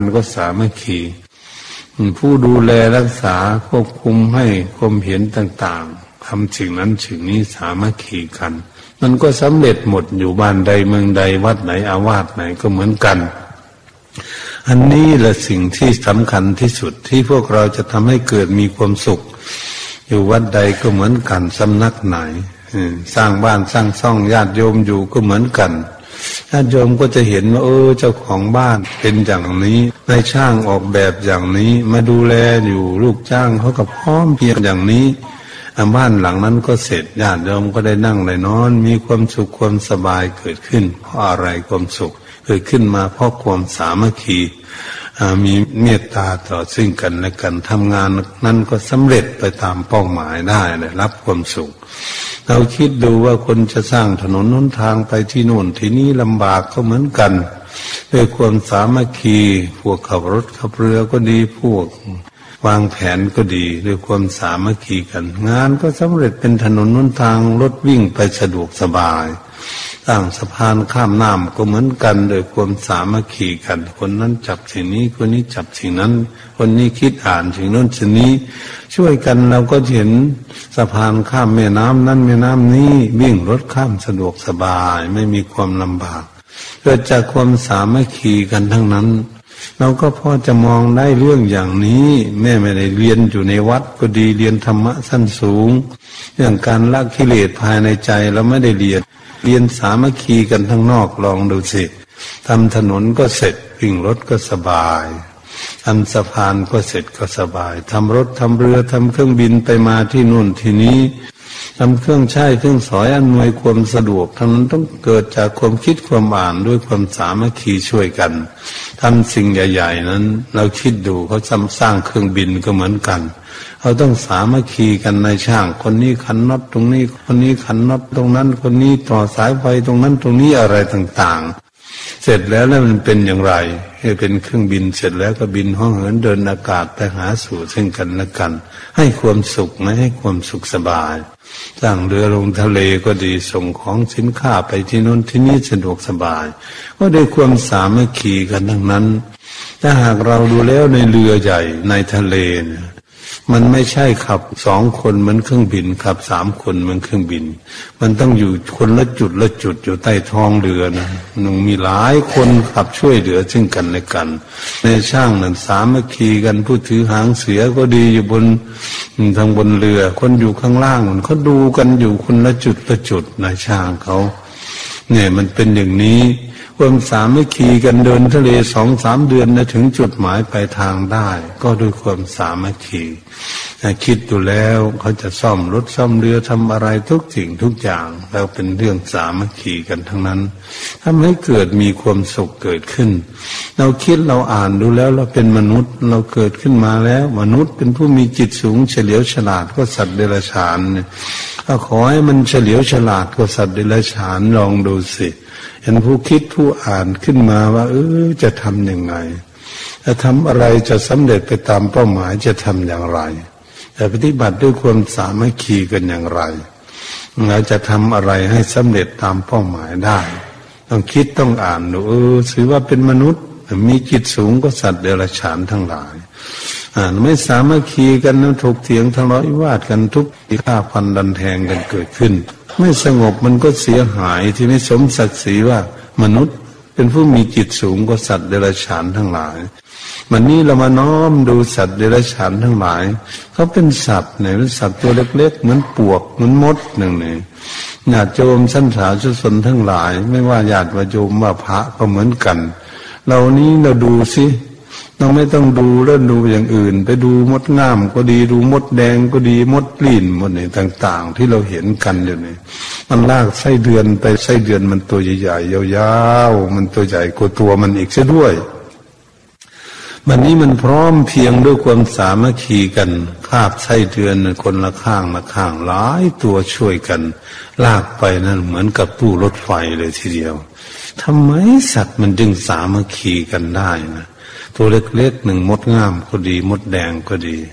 มันก็สามัคคีผู้ดูแลรักษาควบคุมให้ความเห็นต่างๆทำสิ่งนั้นสิ่งนี้สามัคคีกันมันก็สำเร็จหมดอยู่บ้านใดเมืองใดวัดไหนอาวาสไหนก็เหมือนกันอันนี้แหละสิ่งที่สำคัญที่สุดที่พวกเราจะทำให้เกิดมีความสุขอยู่วัดใดก็เหมือนกันสำนักไหนสร้างบ้านสร้างช่องญาติโยมอยู่ก็เหมือนกันญาติโยมก็จะเห็นว่าเจ้าของบ้านเป็นอย่างนี้นายช่างออกแบบอย่างนี้มาดูแลอยู่ลูกจ้างเขาก็พร้อมเพียงอย่างนี้บ้านหลังนั้นก็เสร็จญาติโยมก็ได้นั่งได้นอนมีความสุขความสบายเกิดขึ้นเพราะอะไรความสุขเกิดขึ้นมาเพราะความสามัคคีมีเมตตาต่อซึ่งกันและกันทำงานนั้นก็สำเร็จไปตามเป้าหมายได้เลยรับความสุขเราคิดดูว่าคนจะสร้างถนนหนทางไปที่โน่นที่นี่ลำบากก็เหมือนกันด้วยความสามัคคีพวกขับรถขับเรือก็ดีพวกวางแผนก็ดีด้วยความสามัคคีกันงานก็สำเร็จเป็นถนนหนทางรถวิ่งไปสะดวกสบายสร้างสะพานข้ามน้ำก็เหมือนกันโดยความสามัคคีกันคนนั้นจับสิ่งนี้คนนี้จับสิ่งนั้นคนนี้คิดอ่านสิ่งนั้นสิ่งนี้ช่วยกันเราก็เห็นสะพานข้ามแม่น้ำนั้นแม่น้ำนี้วิ่งรถข้ามสะดวกสบายไม่มีความลำบากเกิดจากความสามัคคีกันทั้งนั้นเราก็พอจะมองได้เรื่องอย่างนี้แม่ไม่ได้เรียนอยู่ในวัดก็ดีเรียนธรรมะชั้นสูงเรื่องการละกิเลสภายในใจเราไม่ได้เรียนสามัคคีกันทั้งนอกลองดูสิทำถนนก็เสร็จวิ่งรถก็สบายทำสะพานก็เสร็จก็สบายทำรถทำเรือทำเครื่องบินไปมาที่นู่นที่นี้ทำเครื่องใช้เครื่องสอยอำนวยความสะดวกทั้งนั้นต้องเกิดจากความคิดความอ่านด้วยความสามัคคีช่วยกันทำสิ่งใหญ่ๆนั้นเราคิดดูเขาสร้างเครื่องบินก็เหมือนกันเราต้องสามัคคีกันในช่างคนนี้ขันน็อตตรงนี้คนนี้ขันน็อตตรงนั้นคนนี้ต่อสายไฟตรงนั้นตรงนี้อะไรต่างๆเสร็จแล้วมันเป็นอย่างไรให้เป็นเครื่องบินเสร็จแล้วก็บินห้องเหินเดินอากาศไปหาสู่ซึ่งกันและกันให้ความสุขไม่ให้ความสุขสบายสร้างเรือลงทะเลก็ดีส่งของสินค้าไปที่โน้นที่นี่สะดวกสบายก็ด้วยความสามัคคีกันทั้งนั้นถ้าหากเราดูแล้วในเรือใหญ่ในทะเลเนี่ยมันไม่ใช่ขับ2 คนเหมือนเครื่องบินขับ3 คนเหมือนเครื่องบินมันต้องอยู่คนละจุดละจุดอยู่ใต้ท้องเรือนะมันมีหลายคนขับช่วยเหลือซึ่งกันและกันในช่างนั้นสามัคคีกันผู้ถือหางเสือก็ดีอยู่บนทางบนเรือคนอยู่ข้างล่างมันเขาดูกันอยู่คนละจุดละจุดในช่างเขาเนี่ยมันเป็นอย่างนี้ความสามัคคีกันเดินทะเล2-3 เดือนนะถึงจุดหมายปลายทางได้ก็ด้วยความสามัคคีคิดดูแล้วเขาจะซ่อมรถซ่อมเรือทำอะไรทุกสิ่งทุกอย่างแล้วเป็นเรื่องสามัคคีกันทั้งนั้นทำให้เกิดมีความสุขเกิดขึ้นเราคิดเราอ่านดูแล้วเราเป็นมนุษย์เราเกิดขึ้นมาแล้วมนุษย์เป็นผู้มีจิตสูงเฉลียวฉลาดก็สัตว์เดรัจฉานถ้าขอให้มันเฉลียวฉลาดก็สัตว์เดรัจฉานลองดูสิเห็นผู้คิดผู้อ่านขึ้นมาว่าจะทำยังไงจะทำอะไรจะสำเร็จไปตามเป้าหมายจะทำอย่างไรจะปฏิบัติด้วยความสามัคคีกันอย่างไรเราจะทำอะไรให้สำเร็จตามเป้าหมายได้ต้องคิดต้องอ่านดูถือว่าเป็นมนุษย์มีจิตสูงก็สัตว์เดรัจฉานทั้งหลายไม่สามัคคีกันนั้นถกเถียงทะเลาะวิวาทกันทุกข์ฆ่าฟันดันแทงกันเกิดขึ้นไม่สงบมันก็เสียหายที่ไม่สมศักดิ์ศรีว่ามนุษย์เป็นผู้มีจิตสูงกว่าสัตว์เดรัจฉานทั้งหลายวันนี้เรามาน้อมดูสัตว์เดรัจฉานทั้งหลายเขาเป็นสัตว์เนี่ยเป็นสัตว์ตัวเล็กๆเหมือนปวกเหมือนมดหนึ่งเนี่ยญาติโยมชั้นสาธุชนทั้งหลายไม่ว่าญาติโยมว่าพระก็เหมือนกันเรานี้เราดูสิเราไม่ต้องดูแล้วดูอย่างอื่นไปดูมดงามก็ดีดูมดแดงก็ดีมดกลิ่นมดเนี่ยต่างๆที่เราเห็นกันอยู่นี่มันลากไส้เดือนไปไส้เดือนมันตัวใหญ่ๆยาวๆมันตัวใหญ่กว่าตัวมันอีกซะด้วยวันนี้มันพร้อมเพียงด้วยความสามัคคีกันคาบไส้เดือนคนละข้างละข้างหลายตัวช่วยกันลากไปนั่นเหมือนกับตู้รถไฟเลยทีเดียวทำไมสัตว์มันจึงสามัคคีกันได้นะตัวเล็กๆหนึ่งมดงามก็ดีมดแดงก็ดี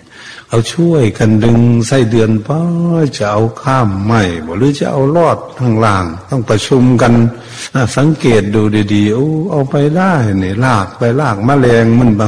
เอาช่วยกันดึงไส้เดือนไปจะเอาข้ามไม่บ่หรือจะเอาลอดทางล่างต้องประชุมกันสังเกตดูดีๆเอาไปได้เนี่ยลากไปลากแมลงมัน